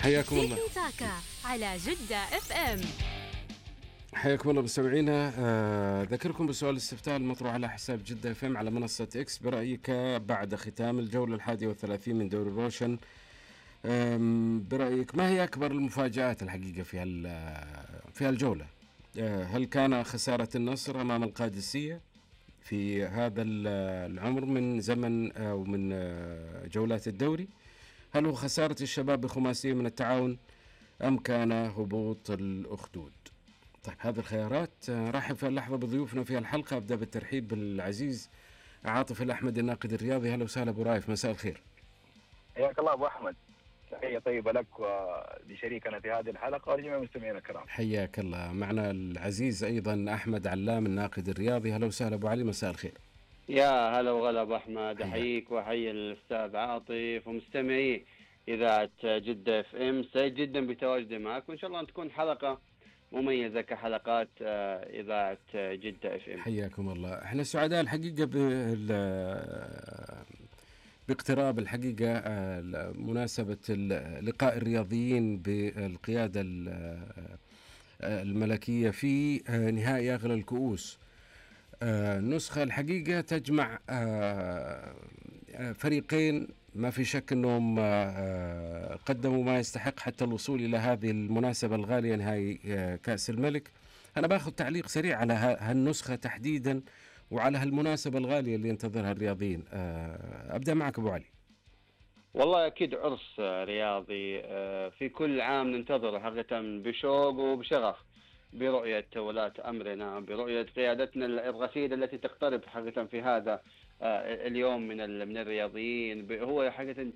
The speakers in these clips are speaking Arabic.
حياكم الله. تيكي تاكا على جدة اف ام. حياكم الله مستمعينا. ذكركم بسؤال الاستفتاء المطروح على حساب جدة اف ام على منصة اكس برأيك بعد ختام الجولة 31 من دوري روشن، برأيك ما هي أكبر المفاجآت الحقيقة في هالجولة؟ هل كان خسارة النصر أمام القادسية في هذا العمر من زمن أو من جولات الدوري؟ هل هو خسارة الشباب بخماسية من التعاون أم كان هبوط الأخدود؟ طيب هذه الخيارات. رحب في اللحظة بضيوفنا في الحلقة. أبدأ بالترحيب بالعزيز عاطف الأحمد الناقد الرياضي. هلا وسهلا أبو رايف، مساء الخير. حياك الله أبو أحمد، تحية طيبة لك ولشريكنا في هذه الحلقة ولجميع المستمعين الكرام. حياك الله. معنا العزيز أيضا أحمد علام الناقد الرياضي. هلا وسهلا أبو علي، مساء الخير. يا هلا وغلا أبو أحمد، أحييك وأحيي الأستاذ عاطف ومستمعي إذاعة جدة اف ام. سعيد جدا بتواجدي معك، وإن شاء الله أن تكون حلقة مميزة كحلقات إذاعة جدة اف ام. حياكم الله. احنا سعداء الحقيقة باقتراب الحقيقة مناسبة لقاء الرياضيين بالقيادة الملكية في نهائي أغلى الكؤوس. نسخة الحقيقة تجمع فريقين ما في شك أنهم قدموا ما يستحق حتى الوصول إلى هذه المناسبة الغالية، نهائي كأس الملك. أنا باخذ تعليق سريع على هالنسخة تحديدا وعلى هالمناسبة الغالية اللي ينتظرها الرياضيين. أبدأ معك أبو علي. والله أكيد عرس رياضي في كل عام ننتظره حقيقة بشوق وبشغف، برؤية ولاة أمرنا، برؤية قيادتنا الرشيدة التي تقترب حقيقة في هذا اليوم من الرياضيين. هو حقيقة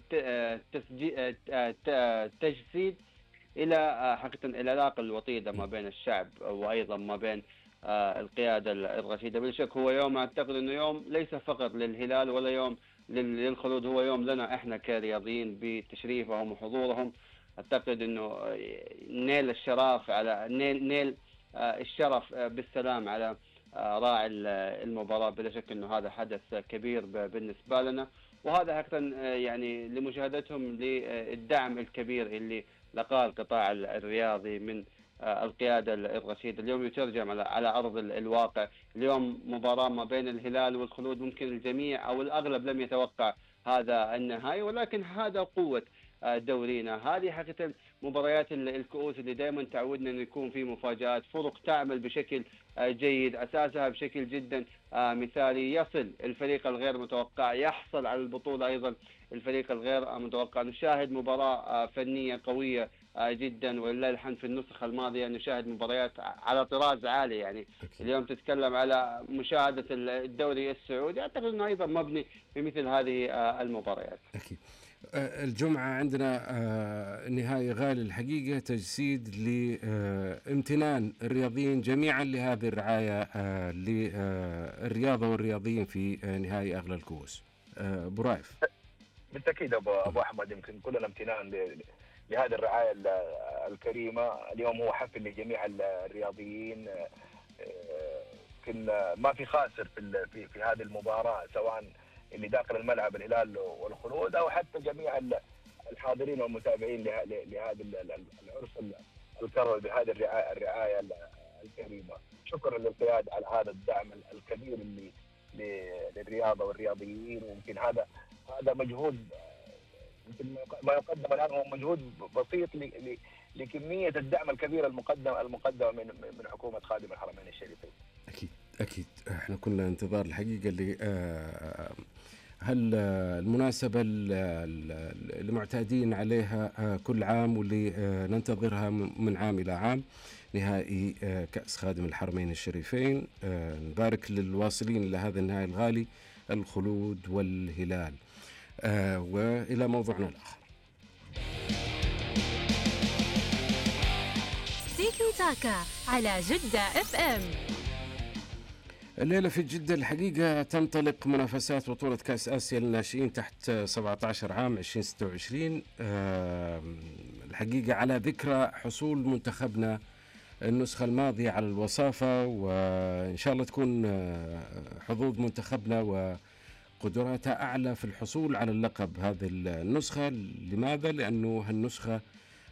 تجسيد إلى حقيقة العلاقة الوطيدة ما بين الشعب وأيضا ما بين القيادة الرشيدة. بلا شك هو يوم أعتقد أنه يوم ليس فقط للهلال ولا يوم للخلود، هو يوم لنا إحنا كرياضيين بتشريفهم وحضورهم. أعتقد أنه نيل الشرف على نيل الشرف بالسلام على راعي المباراة. بلا شك أنه هذا حدث كبير بالنسبة لنا، وهذا حقا يعني لمشاهدتهم للدعم الكبير اللي لقاه القطاع الرياضي من القيادة الرشيدة. اليوم يترجم على أرض الواقع. اليوم مباراة ما بين الهلال والخلود، ممكن الجميع أو الأغلب لم يتوقع هذا النهائي، ولكن هذا قوة دورينا. هذه حقيقة مباريات الكؤوس اللي دائما تعودنا أن يكون في مفاجآت، فرق تعمل بشكل جيد، أساسها بشكل جدا مثالي. يصل الفريق الغير متوقع، يحصل على البطولة أيضا الفريق الغير متوقع. نشاهد مباراة فنية قوية جدا، ولله الحمد في النسخة الماضية نشاهد مباريات على طراز عالي. يعني اليوم تتكلم على مشاهدة الدوري السعودي، أعتقد أنه أيضا مبني بمثل هذه المباريات. أكيد. الجمعة عندنا نهاية غالي الحقيقة، تجسيد لامتنان الرياضيين جميعا لهذه الرعاية للرياضة والرياضيين في نهاية أغلى الكؤوس. أبو رايف. بالتأكيد أبو أحمد، يمكن كلنا امتنان لهذه الرعاية الكريمة. اليوم هو حفل لجميع الرياضيين، يمكن ما في خاسر في هذه المباراة، سواء اللي داخل الملعب الهلال والخلود أو حتى جميع الحاضرين والمتابعين لهذا العرس الكروي بهذه الرعاية الكريمة. شكرا للقيادة على هذا الدعم الكبير اللي للرياضة والرياضيين. ويمكن هذا مجهود، يمكن ما يقدم الآن هو مجهود بسيط لكمية الدعم الكبير المقدمة من حكومة خادم الحرمين الشريفين. أكيد احنا كنا انتظار الحقيقة اللي هل المناسبة اللي معتادين عليها كل عام واللي ننتظرها من عام إلى عام، نهائي كأس خادم الحرمين الشريفين. نبارك للواصلين إلى هذا النهائي الغالي، الخلود والهلال. وإلى موضوعنا الآخر. تيكي تاكا على جدة اف ام. الليلة في جدة الحقيقة تنطلق منافسات بطولة كأس آسيا للناشئين تحت 17 عام 2026. الحقيقة على ذكرى حصول منتخبنا النسخة الماضية على الوصافة، وإن شاء الله تكون حظوظ منتخبنا وقدراته أعلى في الحصول على اللقب هذه النسخة. لماذا؟ لأنه هالنسخة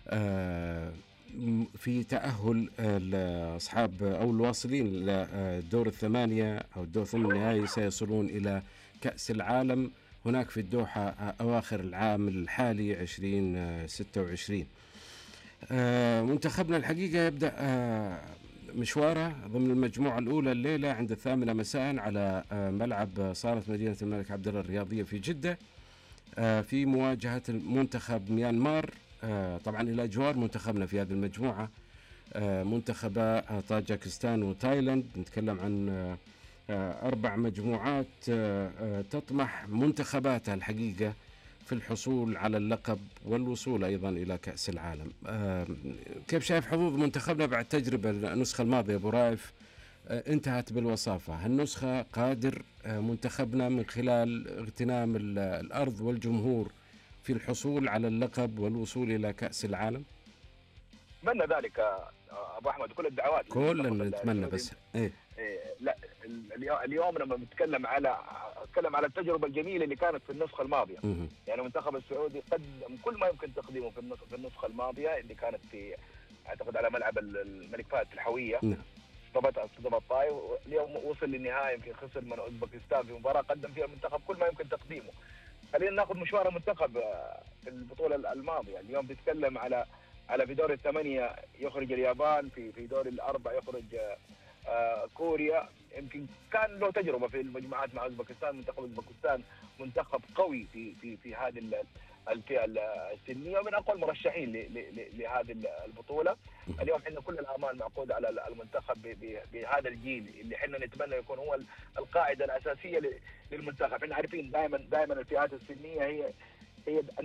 في تأهل أصحاب أو الواصلين للدور الثمانية أو الدور ثمن النهائي سيصلون إلى كأس العالم هناك في الدوحة أواخر العام الحالي 2026. منتخبنا الحقيقة يبدأ مشواره ضمن المجموعة الأولى الليلة عند 8 مساء على ملعب صالة مدينة الملك عبد الله الرياضية في جدة في مواجهة منتخب ميانمار. طبعا إلى جوار منتخبنا في هذه المجموعة منتخبا طاجكستان وتايلاند. نتكلم عن 4 مجموعات تطمح منتخباتها الحقيقة في الحصول على اللقب والوصول أيضا إلى كأس العالم. كيف شايف حظوظ منتخبنا بعد تجربة النسخة الماضية أبو رائف انتهت بالوصافة؟ هالنسخة قادر منتخبنا من خلال اغتنام الأرض والجمهور في الحصول على اللقب والوصول إلى كأس العالم؟ أتمنى ذلك أبو أحمد، كل الدعوات كلنا نتمنى. بس لا اليوم لما بنتكلم على التجربة الجميلة اللي كانت في النسخة الماضية. يعني المنتخب السعودي قدم كل ما يمكن تقديمه في النسخة الماضية اللي كانت في أعتقد على ملعب الملك فهد في الحوية. استضاف الطائف، اليوم وصل للنهاية، يمكن خسر من أوزبكستان في مباراة قدم فيها المنتخب كل ما يمكن تقديمه. خلينا ناخذ مشوار المنتخب في البطولة الماضية. اليوم بيتكلم على في دور الثمانية يخرج اليابان، في دور الأربع يخرج كوريا. يمكن كان له تجربة في المجموعات مع أوزبكستان. منتخب أوزبكستان منتخب قوي في هذه الفئة السنية، ومن أقوى المرشحين لهذه البطولة. اليوم احنا كل الآمال معقودة على المنتخب بهذا الجيل اللي احنا نتمنى يكون هو القاعدة الأساسية للمنتخب. احنا عارفين دائما الفئات السنية هي